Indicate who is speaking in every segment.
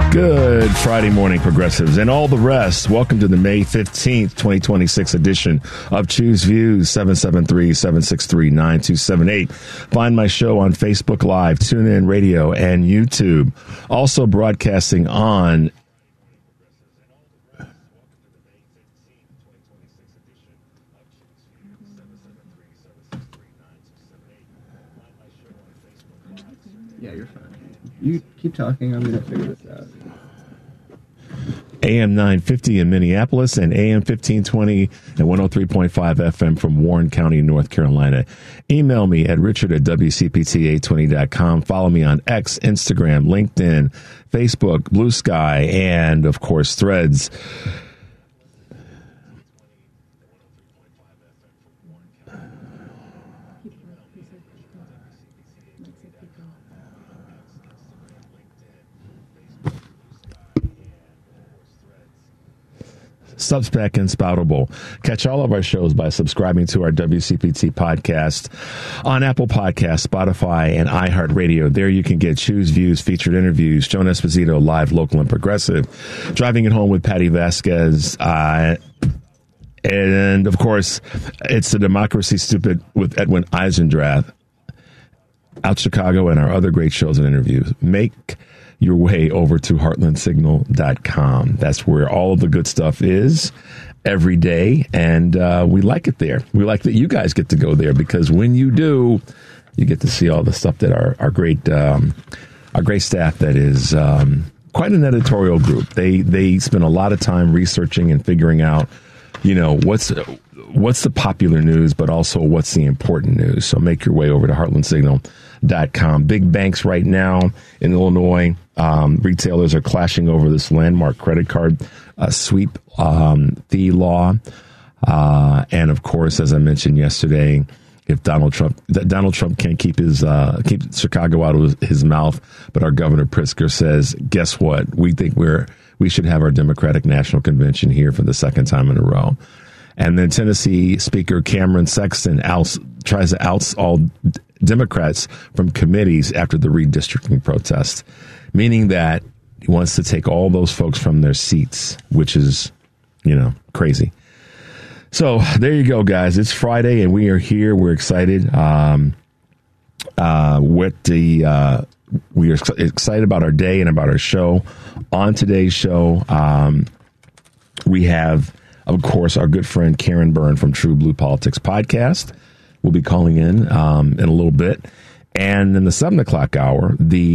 Speaker 1: Good Friday morning, progressives, and all the rest. Welcome to the May 15th, 2026 edition of Choose Views, 773-763-9278. Find my show on Facebook Live, TuneIn Radio, and YouTube. Also broadcasting on
Speaker 2: Yeah, you're fine. You keep talking. I'm going to figure this out.
Speaker 1: AM 950 in Minneapolis and AM 1520 and 103.5 FM from Warren County, North Carolina. Email me at richard@wcpt820.com. Follow me on X, Instagram, LinkedIn, Facebook, Blue Sky, and, of course, Threads. Substack and Spoutable. Catch all of our shows by subscribing to our WCPT podcast on Apple Podcasts, Spotify, and iHeartRadio. There you can get Choose Views, featured interviews, Joan Esposito, live, local, and progressive, Driving It Home with Patty Vasquez, and, of course, it's the Democracy Stupid with Edwin Eisendrath, Out Chicago, and our other great shows and interviews. Make your way over to heartlandsignal.com. That's where all of the good stuff is every day, and we like it there. We like that you guys get to go there, because when you do, you get to see all the stuff that our great staff that is quite an editorial group. They spend a lot of time researching and figuring out, what's the popular news, but also what's the important news. So make your way over to heartlandsignal.com. Big banks right now in Illinois, retailers are clashing over this landmark credit card sweep fee law. And of course, as I mentioned yesterday, if Donald Trump can't keep keep Chicago out of his mouth, but our Governor Pritzker says, guess what? We think we should have our Democratic National Convention here for the second time in a row. And then Tennessee Speaker Cameron Sexton tries to oust all Democrats from committees after the redistricting protest, meaning that he wants to take all those folks from their seats, which is, crazy. So there you go, guys. It's Friday and we are here. We're excited. We are excited about our day and about our show. On today's show, we have, of course, our good friend Karen Byrne from True Blue Politics podcast will be calling in a little bit. And in the 7 o'clock hour,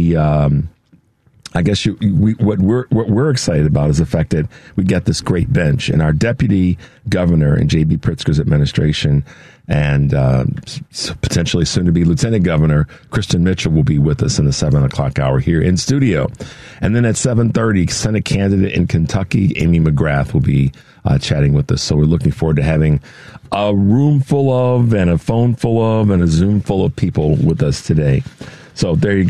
Speaker 1: what we're excited about is the fact that we got this great bench, and our deputy governor in J.B. Pritzker's administration and potentially soon to be Lieutenant Governor Christian Mitchell will be with us in the 7 o'clock hour here in studio. And then at 7:30, Senate candidate in Kentucky, Amy McGrath, will be chatting with us. So we're looking forward to having a room full of and a phone full of and a Zoom full of people with us today. So there you go.